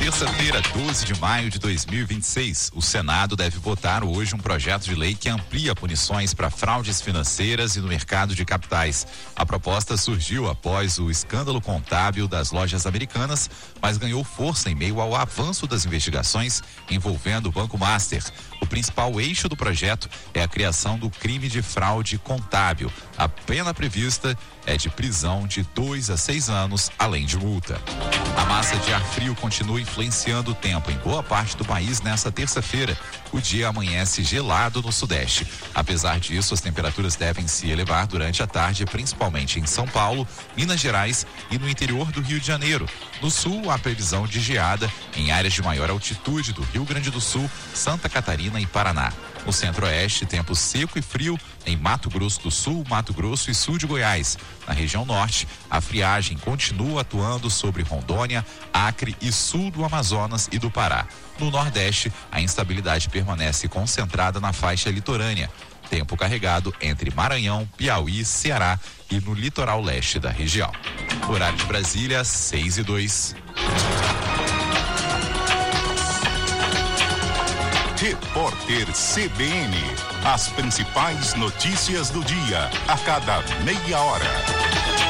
terça-feira, 12 de maio de 2026, o Senado deve votar hoje um projeto de lei que amplia punições para fraudes financeiras e no mercado de capitais. A proposta surgiu após o escândalo contábil das lojas americanas, mas ganhou força em meio ao avanço das investigações envolvendo o Banco Master. O principal eixo do projeto é a criação do crime de fraude contábil. A pena prevista é de prisão de 2 a 6 anos, além de multa. A massa de ar frio continua influenciando o tempo em boa parte do país nesta terça-feira. O dia amanhece gelado no sudeste. Apesar disso, as temperaturas devem se elevar durante a tarde, principalmente em São Paulo, Minas Gerais e no interior do Rio de Janeiro. No sul, há previsão de geada em áreas de maior altitude do Rio Grande do Sul, Santa Catarina e Paraná. No centro-oeste, tempo seco e frio em Mato Grosso do Sul, Mato Grosso e sul de Goiás. Na região norte, a friagem continua atuando sobre Rondônia, Acre e sul do Amazonas e do Pará. No nordeste, a instabilidade permanece concentrada na faixa litorânea. Tempo carregado entre Maranhão, Piauí, Ceará e no litoral leste da região. Horário de Brasília, 6:02. Repórter CBN. As principais notícias do dia, a cada meia hora.